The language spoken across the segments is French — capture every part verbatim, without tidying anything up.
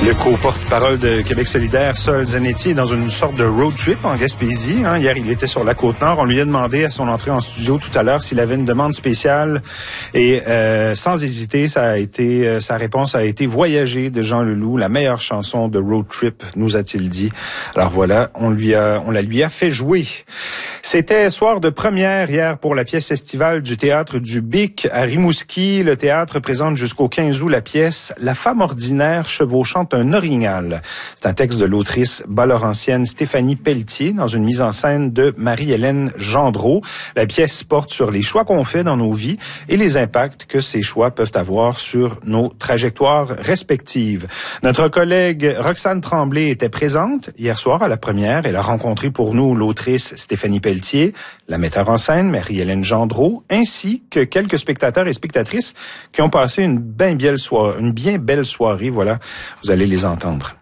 Le co-porte-parole de Québec solidaire, Sol Zanetti, est dans une sorte de road trip en Gaspésie. Hein. Hier, il était sur la Côte-Nord. On lui a demandé à son entrée en studio tout à l'heure s'il avait une demande spéciale. Et euh, sans hésiter, ça a été, euh, sa réponse a été « Voyager » de Jean Leloup, la meilleure chanson de road trip, nous a-t-il dit. Alors voilà, on lui a, on la lui a fait jouer. C'était soir de première hier pour la pièce estivale du Théâtre du Bic à Rimouski. Le théâtre présente jusqu'au quinze août la pièce « La femme ordinaire chevauchant un orignal ». C'est un texte de l'autrice bas-laurentienne Stéphanie Pelletier dans une mise en scène de Marie-Hélène Gendreau. La pièce porte sur les choix qu'on fait dans nos vies et les impacts que ces choix peuvent avoir sur nos trajectoires respectives. Notre collègue Roxane Tremblay était présente hier soir à la première. Elle a rencontré pour nous l'autrice Stéphanie Pelletier, la metteur en scène Marie-Hélène Gendreau, ainsi que quelques spectateurs et spectatrices qui ont passé une bien belle soirée, une bien belle soirée. Voilà, vous allez les entendre.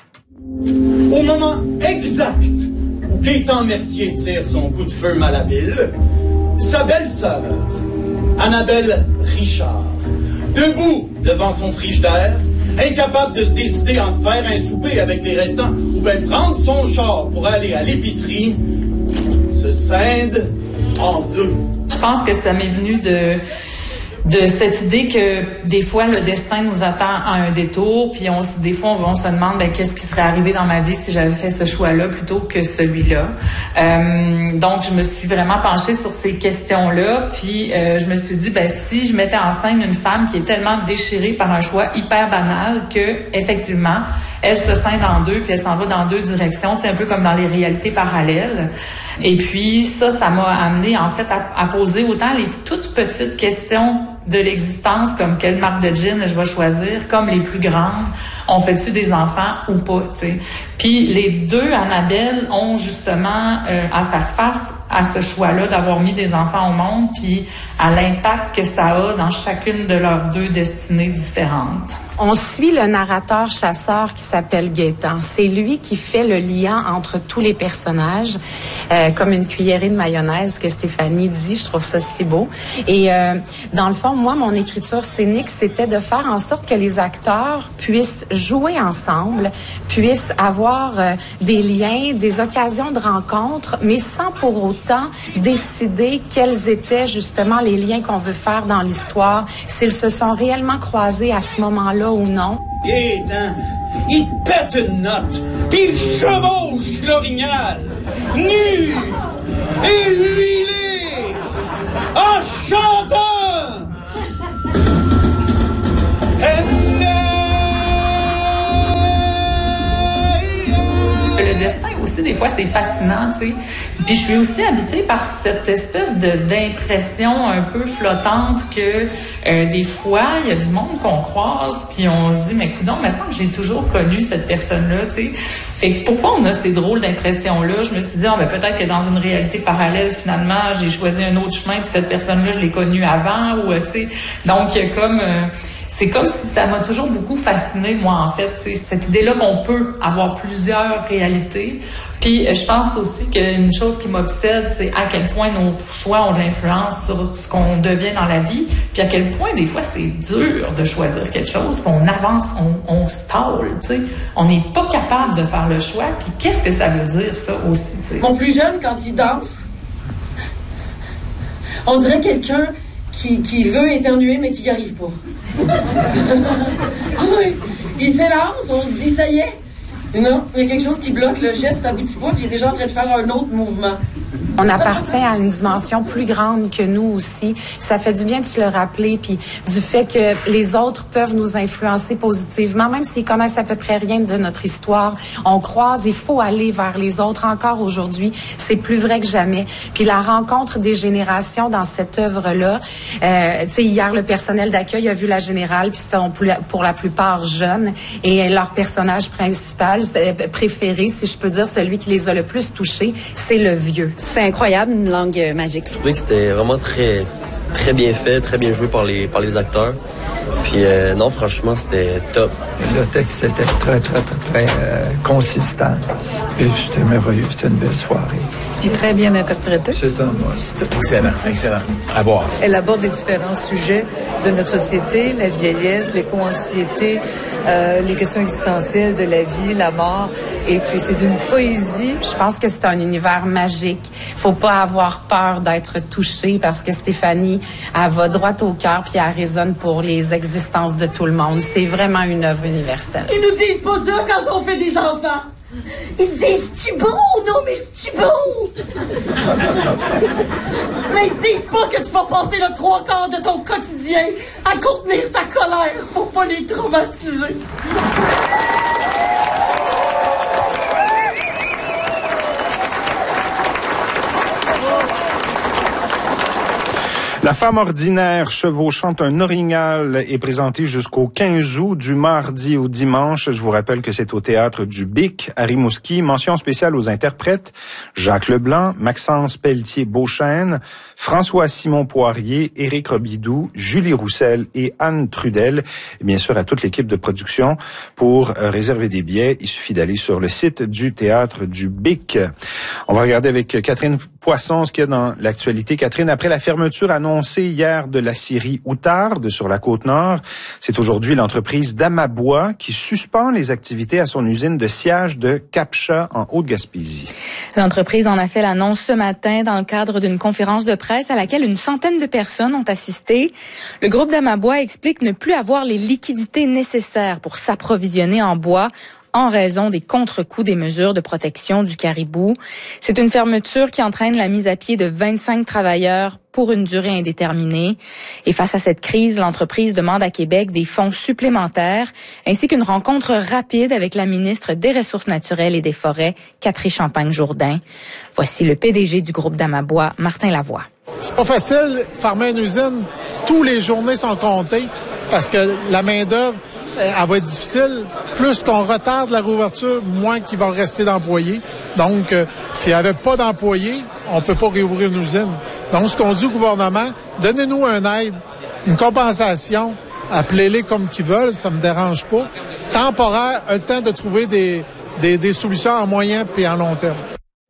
Au moment exact où Gaétan Mercier tire son coup de feu malhabile, sa belle-sœur, Annabelle Richard, debout devant son frigidaire, incapable de se décider entre faire un souper avec les restants ou bien prendre son char pour aller à l'épicerie, se scinde en deux. Je pense que ça m'est venu de... de cette idée que des fois le destin nous attend à un détour, puis on des fois on, on se demande ben, qu'est-ce qui serait arrivé dans ma vie si j'avais fait ce choix-là plutôt que celui-là. Euh, donc je me suis vraiment penchée sur ces questions-là, puis euh, je me suis dit ben si je mettais en scène une femme qui est tellement déchirée par un choix hyper banal que effectivement elle se scinde en deux puis elle s'en va dans deux directions, c'est un peu comme dans les réalités parallèles. Et puis ça, ça m'a amené en fait à, à poser autant les toutes petites questions de l'existence, comme quelle marque de jean je vais choisir, comme les plus grandes, on fait-tu des enfants ou pas, tu sais. Puis les deux, Annabelle, ont justement euh, à faire face à ce choix-là d'avoir mis des enfants au monde, puis à l'impact que ça a dans chacune de leurs deux destinées différentes. On suit le narrateur chasseur qui s'appelle Gaétan. C'est lui qui fait le lien entre tous les personnages, euh, comme une cuillerée de mayonnaise que Stéphanie dit. Je trouve ça si beau. Et euh, dans le fond, moi, mon écriture scénique, c'était de faire en sorte que les acteurs puissent jouer ensemble, puissent avoir euh, des liens, des occasions de rencontre, mais sans pour autant décider quels étaient justement les liens qu'on veut faire dans l'histoire, s'ils se sont réellement croisés à ce moment-là ou non. Gaétan, il pète une note, puis il chevauche l'orignal, nu et huilé, en chantant. Le destin aussi, des fois, c'est fascinant, tu sais. Puis je suis aussi habitée par cette espèce de d'impression un peu flottante que euh, des fois, il y a du monde qu'on croise, puis on se dit, mais coudonc, il me semble que j'ai toujours connu cette personne-là, tu sais. Fait que pourquoi on a ces drôles d'impressions-là? Je me suis dit, oh, ben, peut-être que dans une réalité parallèle, finalement, j'ai choisi un autre chemin, puis cette personne-là, je l'ai connue avant, ou, tu sais. Donc, comme... Euh, c'est comme si ça m'a toujours beaucoup fasciné, moi, en fait, t'sais, cette idée-là qu'on peut avoir plusieurs réalités. Puis, je pense aussi qu'une chose qui m'obsède, c'est à quel point nos choix ont de l'influence sur ce qu'on devient dans la vie, puis à quel point, des fois, c'est dur de choisir quelque chose, puis on avance, on, on stall, tu sais. On n'est pas capable de faire le choix, puis qu'est-ce que ça veut dire, ça, aussi, tu sais. Mon plus jeune, quand il danse, on dirait quelqu'un qui, qui veut éternuer, mais qui n'y arrive pas. Ah oui, il s'élance, on se dit ça y est. Non, il y a quelque chose qui bloque le geste à bout de poids, puis il est déjà en train de faire un autre mouvement. On appartient à une dimension plus grande que nous aussi. Ça fait du bien de se le rappeler, puis du fait que les autres peuvent nous influencer positivement, même s'ils connaissent à peu près rien de notre histoire. On croise, il faut aller vers les autres encore aujourd'hui. C'est plus vrai que jamais. Puis la rencontre des générations dans cette œuvre-là, euh, tu sais, hier, le personnel d'accueil a vu la générale, puis sont pour la plupart jeunes, et leur personnage principal, préféré, si je peux dire, celui qui les a le plus touchés, c'est le vieux. C'est incroyable, une langue magique. Je trouvais que c'était vraiment très, très bien fait, très bien joué par les, par les acteurs. Puis euh, non, franchement, c'était top. Le texte était très, très, très, très euh, consistant. Et c'était merveilleux. C'était une belle soirée. Puis très bien interprété. C'est un must. Excellent, excellent. À voir. Elle aborde les différents sujets de notre société, la vieillesse, l'éco-anxiété, euh, les questions existentielles de la vie, la mort. Et puis c'est d'une poésie. Je pense que c'est un univers magique. Faut pas avoir peur d'être touché parce que Stéphanie, elle va droit au cœur puis elle résonne pour les existences de tout le monde. C'est vraiment une œuvre universelle. Ils nous disent pas ça quand on fait des enfants. Ils disent, tu beau? Non, mais tu beau? Mais ils disent pas que tu vas passer le trois quarts de ton quotidien à contenir ta colère pour pas les traumatiser. La femme ordinaire chevauchant un orignal est présentée jusqu'au quinze août, du mardi au dimanche. Je vous rappelle que c'est au théâtre du Bic à Rimouski. Mention spéciale aux interprètes Jacques Leblanc, Maxence Pelletier-Beauchesne, François-Simon Poirier, Éric Robidoux, Julie Roussel et Anne Trudel. Et bien sûr, à toute l'équipe de production. Pour euh, réserver des billets, il suffit d'aller sur le site du théâtre du Bic. On va regarder avec Catherine Poisson ce qu'il y a dans l'actualité. Catherine, après la fermeture annoncée hier de la scierie Outarde sur la Côte-Nord, c'est aujourd'hui l'entreprise Damabois qui suspend les activités à son usine de sciage de Capcha en Haute-Gaspésie. L'entreprise en a fait l'annonce ce matin dans le cadre d'une conférence de presse à laquelle une centaine de personnes ont assisté. Le groupe Damabois explique ne plus avoir les liquidités nécessaires pour s'approvisionner en bois en raison des contre-coups des mesures de protection du caribou. C'est une fermeture qui entraîne la mise à pied de vingt-cinq travailleurs pour une durée indéterminée. Et face à cette crise, l'entreprise demande à Québec des fonds supplémentaires ainsi qu'une rencontre rapide avec la ministre des Ressources naturelles et des Forêts, Catherine Champagne-Jourdain. Voici le P D G du groupe Damabois, Martin Lavoie. C'est pas facile, fermer une usine. Tous les journées sont comptées parce que la main-d'œuvre, elle va être difficile. Plus qu'on retarde la réouverture, moins qu'il va rester d'employés. Donc, euh, puis il n'y avait pas d'employés, on peut pas réouvrir une usine. Donc, ce qu'on dit au gouvernement, donnez-nous un aide, une compensation, appelez-les comme qu'ils veulent, ça me dérange pas. Temporaire, le temps de trouver des, des, des solutions à moyen puis à long terme.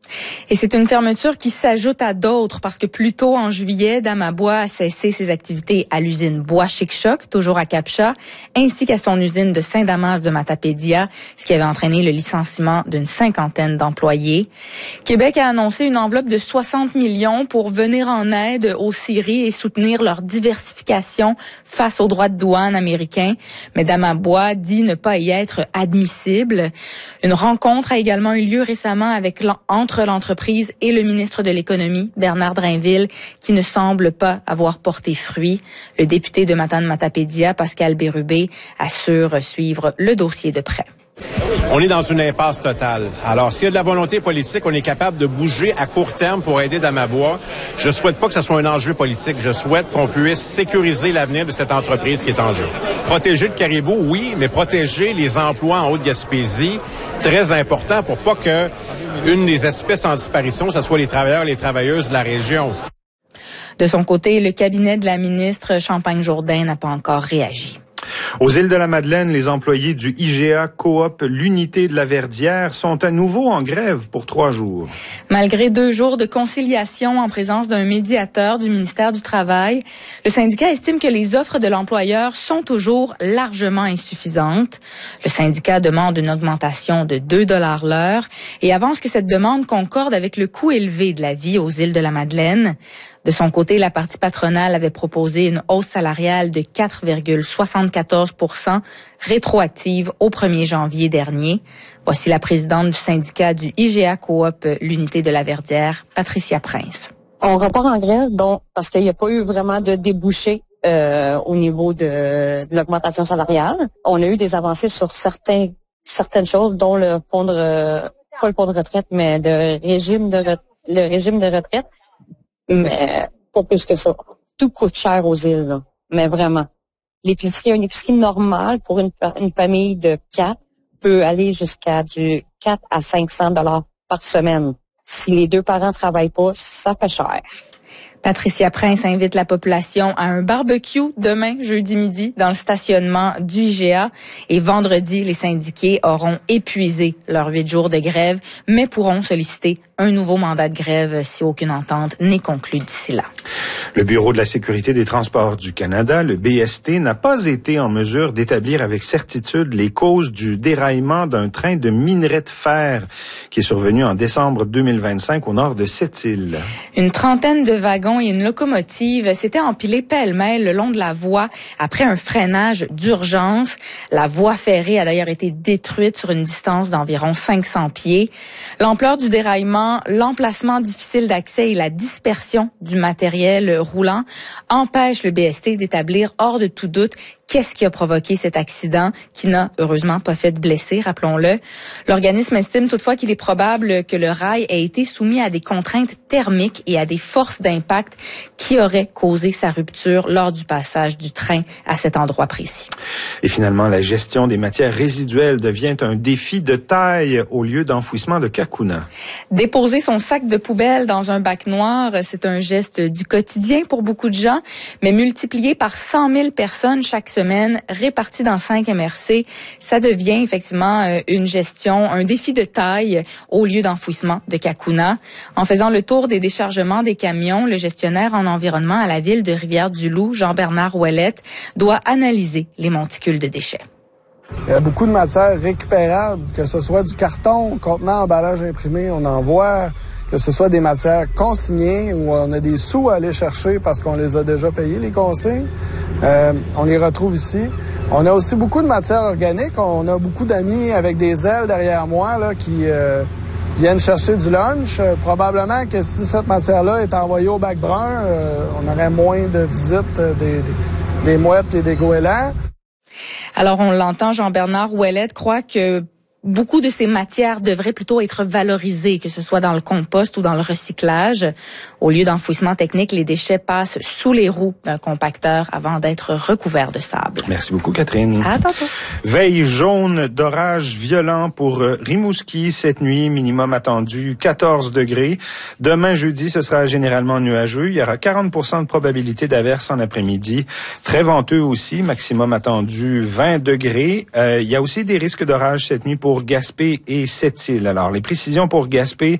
Et c'est une fermeture qui s'ajoute à d'autres parce que plus tôt en juillet, Damabois a cessé ses activités à l'usine Bois Chic-Choc, toujours à Capcha, ainsi qu'à son usine de Saint-Damas de Matapédia, ce qui avait entraîné le licenciement d'une cinquantaine d'employés. Québec a annoncé une enveloppe de soixante millions pour venir en aide aux scieries et soutenir leur diversification face aux droits de douane américains. Mais Damabois dit ne pas y être admissible. Une rencontre a également eu lieu récemment avec entre l'entreprise et le ministre de l'Économie, Bernard Drainville, qui ne semble pas avoir porté fruit. Le député de Matane-Matapédia, Pascal Bérubé, assure suivre le dossier de près. On est dans une impasse totale. Alors, s'il y a de la volonté politique, on est capable de bouger à court terme pour aider Damabois. Je souhaite pas que ce soit un enjeu politique. Je souhaite qu'on puisse sécuriser l'avenir de cette entreprise qui est en jeu. Protéger le caribou, oui, mais protéger les emplois en Haute-Gaspésie, très important pour pas que une des espèces en disparition, ce soit les travailleurs et les travailleuses de la région. De son côté, le cabinet de la ministre Champagne-Jourdain n'a pas encore réagi. Aux îles de la Madeleine, les employés du I G A Coop l'Unité de la Verdière sont à nouveau en grève pour trois jours. Malgré deux jours de conciliation en présence d'un médiateur du ministère du Travail, le syndicat estime que les offres de l'employeur sont toujours largement insuffisantes. Le syndicat demande une augmentation de deux dollars l'heure et avance que cette demande concorde avec le coût élevé de la vie aux îles de la Madeleine. De son côté, la partie patronale avait proposé une hausse salariale de quatre virgule soixante-quatorze pour cent rétroactive au premier janvier dernier. Voici la présidente du syndicat du I G A Coop l'Unité de la Verdière, Patricia Prince. On repart en grève donc parce qu'il n'y a pas eu vraiment de débouchés euh, au niveau de, de l'augmentation salariale. On a eu des avancées sur certains certaines choses, dont le fonds de pas le fonds de retraite, mais le régime de le régime de retraite. Mais pas plus que ça. Tout coûte cher aux îles, là. Mais vraiment. L'épicerie, une épicerie normale pour une, une famille de quatre peut aller jusqu'à du quatre à cinq cents dollars par semaine. Si les deux parents travaillent pas, ça fait cher. Patricia Prince invite la population à un barbecue demain, jeudi midi, dans le stationnement du I G A. Et vendredi, les syndiqués auront épuisé leurs huit jours de grève, mais pourront solliciter un nouveau mandat de grève si aucune entente n'est conclue d'ici là. Le Bureau de la sécurité des transports du Canada, le B S T, n'a pas été en mesure d'établir avec certitude les causes du déraillement d'un train de minerai de fer qui est survenu en décembre deux mille vingt-cinq au nord de Sept-Îles. Une trentaine de wagons et une locomotive s'étaient empilés pêle-mêle le long de la voie après un freinage d'urgence. La voie ferrée a d'ailleurs été détruite sur une distance d'environ cinq cents pieds. L'ampleur du déraillement, l'emplacement difficile d'accès et la dispersion du matériel roulant empêchent le B S T d'établir hors de tout doute qu'est-ce qui a provoqué cet accident qui n'a heureusement pas fait de blessés, rappelons-le. L'organisme estime toutefois qu'il est probable que le rail ait été soumis à des contraintes thermiques et à des forces d'impact qui auraient causé sa rupture lors du passage du train à cet endroit précis. Et finalement, la gestion des matières résiduelles devient un défi de taille au lieu d'enfouissement de Cacouna. Déposer son sac de poubelle dans un bac noir, c'est un geste du quotidien pour beaucoup de gens, mais multiplié par cent mille personnes chaque semaine, réparties dans cinq M R C, ça devient effectivement une gestion, un défi de taille au lieu d'enfouissement de Cacouna. En faisant le tour des déchargements des camions, le gestionnaire en environnement à la ville de Rivière-du-Loup, Jean-Bernard Ouellette, doit analyser les monticules de déchets. Il y a beaucoup de matières récupérables, que ce soit du carton, contenant, emballage imprimé, on en voit, que ce soit des matières consignées où on a des sous à aller chercher parce qu'on les a déjà payés, les consignes. Euh, on les retrouve ici. On a aussi beaucoup de matières organiques. On a beaucoup d'amis avec des ailes derrière moi là, qui euh, viennent chercher du lunch. Euh, probablement que si cette matière-là est envoyée au bac brun, euh, on aurait moins de visites euh, des, des, des mouettes et des goélands. Alors, on l'entend, Jean-Bernard Ouellette croit que beaucoup de ces matières devraient plutôt être valorisées, que ce soit dans le compost ou dans le recyclage. Au lieu d'enfouissement technique, les déchets passent sous les roues d'un compacteur avant d'être recouverts de sable. Merci beaucoup, Catherine. À tantôt. Veille jaune d'orage violent pour Rimouski cette nuit, minimum attendu quatorze degrés. Demain, jeudi, ce sera généralement nuageux. Il y aura quarante pour cent de probabilité d'averse en après-midi. Très venteux aussi, maximum attendu vingt degrés. Euh, il y a aussi des risques d'orage cette nuit pour Gaspé et Sept-Îles. Alors, les précisions pour Gaspé,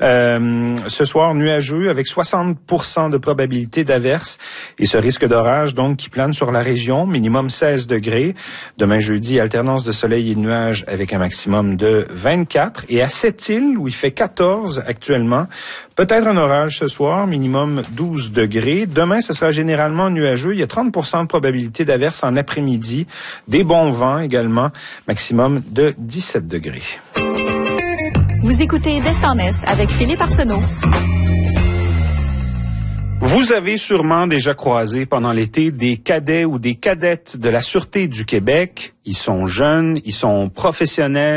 euh, ce soir, nuageux avec soixante pour cent de probabilité d'averse et ce risque d'orage, donc, qui plane sur la région, minimum seize degrés. Demain, jeudi, alternance de soleil et de nuages avec un maximum de vingt-quatre. Et à Sept-Îles, où il fait quatorze actuellement, peut-être un orage ce soir, minimum douze degrés. Demain, ce sera généralement nuageux. Il y a trente pour cent de probabilité d'averse en après-midi. Des bons vents également, maximum de dix-sept degrés. Vous écoutez d'Est en Est avec Philippe Arsenault. Vous avez sûrement déjà croisé pendant l'été des cadets ou des cadettes de la Sûreté du Québec. Ils sont jeunes, ils sont professionnels.